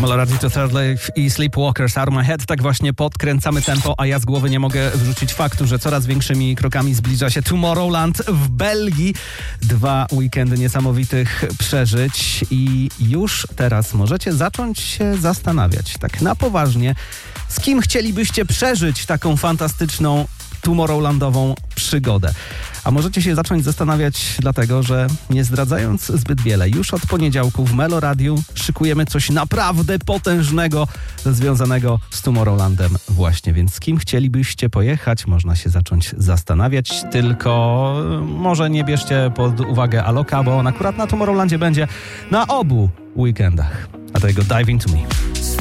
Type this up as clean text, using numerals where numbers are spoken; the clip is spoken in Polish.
Melody to Third Life i Sleepwalkers Out of My Head. Tak właśnie podkręcamy tempo, a ja z głowy nie mogę wyrzucić faktu, że coraz większymi krokami zbliża się Tomorrowland w Belgii. 2 weekendy niesamowitych przeżyć i już teraz możecie zacząć się zastanawiać tak na poważnie, z kim chcielibyście przeżyć taką fantastyczną Tomorrowlandową przygodę. A możecie się zacząć zastanawiać dlatego, że nie zdradzając zbyt wiele, już od poniedziałku w Melo Radiu szykujemy coś naprawdę potężnego związanego z Tomorrowlandem właśnie. Więc z kim chcielibyście pojechać? Można się zacząć zastanawiać, tylko może nie bierzcie pod uwagę Aloka, bo on akurat na Tomorrowlandzie będzie na obu weekendach. A tego Dive Into Me.